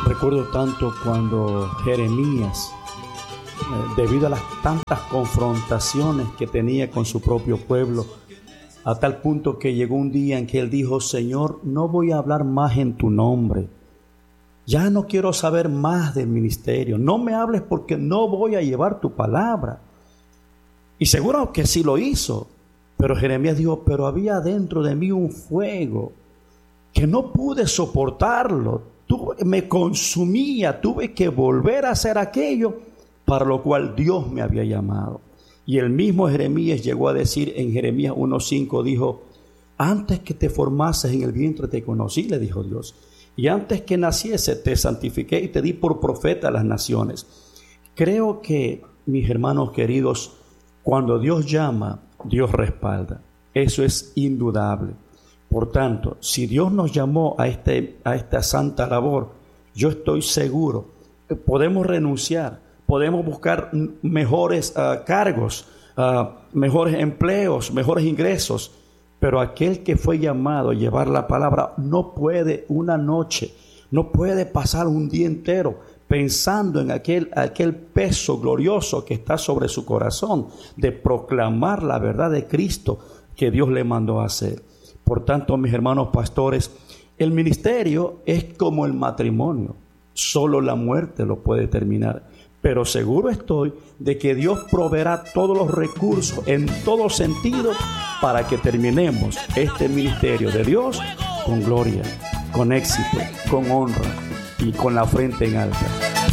Recuerdo tanto cuando Jeremías, debido a las tantas confrontaciones que tenía con su propio pueblo, a tal punto que llegó un día en que él dijo: Señor, no voy a hablar más en tu nombre. Ya no quiero saber más del ministerio. No me hables porque no voy a llevar tu palabra. Y seguro que sí lo hizo. Pero Jeremías dijo: pero había dentro de mí un fuego que no pude soportarlo. Me consumía, tuve que volver a hacer aquello para lo cual Dios me había llamado. Y el mismo Jeremías llegó a decir en Jeremías 1:5, dijo: antes que te formases en el vientre te conocí, le dijo Dios. Y antes que naciese te santifiqué y te di por profeta a las naciones. Creo que, mis hermanos queridos, cuando Dios llama, Dios respalda. Eso es indudable. Por tanto, si Dios nos llamó a esta santa labor, yo estoy seguro que podemos renunciar, podemos buscar mejores cargos, mejores empleos, mejores ingresos, pero aquel que fue llamado a llevar la palabra no puede una noche, no puede pasar un día entero pensando en aquel peso glorioso que está sobre su corazón de proclamar la verdad de Cristo que Dios le mandó a hacer. Por tanto, mis hermanos pastores, el ministerio es como el matrimonio. Solo la muerte lo puede terminar. Pero seguro estoy de que Dios proveerá todos los recursos en todo sentido para que terminemos este ministerio de Dios con gloria, con éxito, con honra y con la frente en alta.